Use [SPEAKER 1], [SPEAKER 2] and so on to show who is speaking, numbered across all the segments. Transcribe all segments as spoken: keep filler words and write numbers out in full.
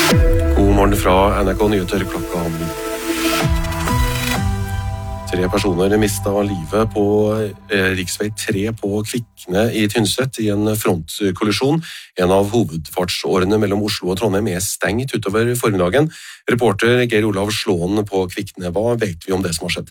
[SPEAKER 1] God morgen fra N R K Nyheter klokka ni. Tre personer mistet livet på eh, riksvei tre på Kvikne i Tynset i en frontkollisjon. En av hovedfartsårene mellom Oslo og Trondheim er stengt utover formiddagen. Reporter Geir Olav Slåen på Kvikne, hva vet vi om det som har skjedd?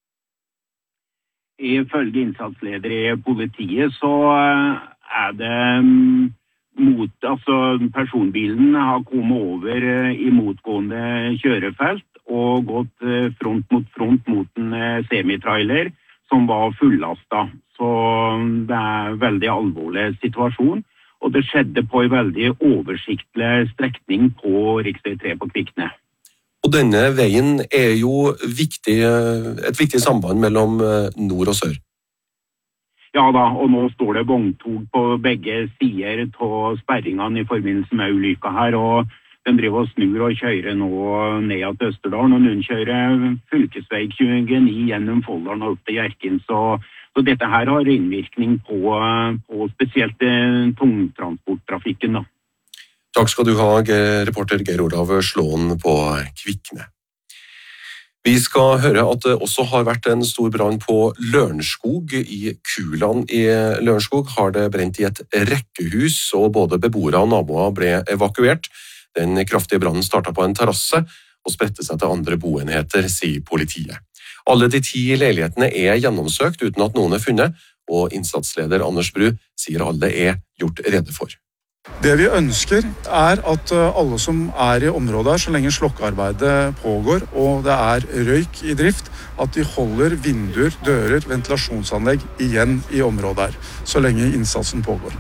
[SPEAKER 2] Ifølge innsatsleder i politiet så er det mot, altså personbilen har kommet over i motgående kjørefelt og gått front mot front mot en semitrailer som var fullastet. Så det er en veldig alvorlig situasjon, og det skjedde på en veldig oversiktlig strekning på riksvei tre på Kvikne.
[SPEAKER 1] Og denne veien er jo viktig, et viktig samband mellom nord og sør.
[SPEAKER 2] Ja da, og nå står det vogntog på begge sider av sperringene i forbindelse med ulykka her, og den driver og snur og kjører nå ned til Østerdalen, og noen kjører fylkesvei tjueni gjennom Folldalen og opp til Hjerkinn, så, så dette her har innvirkning på, på spesielt tungtransporttrafikken da.
[SPEAKER 1] Takk skal du ha, reporter Geir Olav Slåen på Kvikne. Vi skal høre at det også har vært en stor brann på Lørenskog. I Kuland i Lørenskog har det brent i et rekkehus, og både beboere og naboer ble evakuert. Den kraftige brannen startet på en terrasse og spredte seg til andre boenheter, sier politiet. Alle de ti leilighetene er gjennomsøkt uten at noen er funnet, og innsatsleder Anders Bru sier alle er gjort rede for.
[SPEAKER 3] Det vi ønsker er at alle som er i området her, så lenge slokkearbeidet pågår og det er røyk i drift, at de holder vinduer, dører, ventilasjonsanlegg igjen i området her, så lenge innsatsen pågår.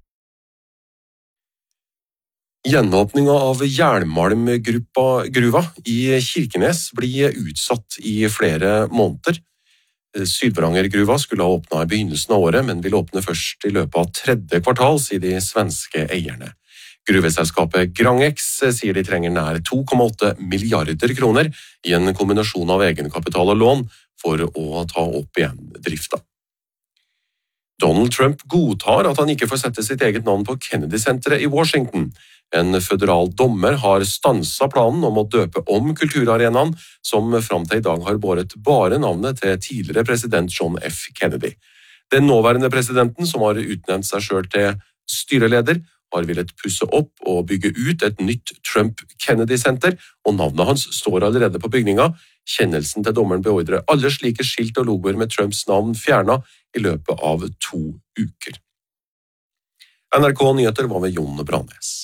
[SPEAKER 1] Gjenåpningen av jernmalmgruva i Kirkenes blir utsatt i flere måneder. Sydvaranger-gruva skulle ha åpnet i begynnelsen av året, men vil åpne først i løpet av tredje kvartal, sier de svenske eierne. Gruveselskapet Grangex sier de trenger nær to komma åtte milliarder kroner i en kombinasjon av egenkapital og lån for å ta opp igjen drifta. Donald Trump godtar at han ikke får sette sitt eget navn på Kennedy-senteret i Washington. En føderal dommer har stanset planen om å døpe om kulturarenaen, som frem til i dag har båret bare navnet til tidligere president John F. Kennedy. Den nåværende presidenten, som har utnevnt seg selv til styreleder, har villet pusse opp og bygge ut et nytt Trump-Kennedy-senter, og navnet hans står allerede på bygninga. Kjennelsen til dommeren beordrer alle slike skilt og logoer med Trumps navn fjernet i løpet av to uker. N R K Nyheter var med Jon Brannes.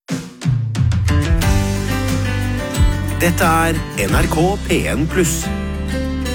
[SPEAKER 4] Dette er N R K P en pluss.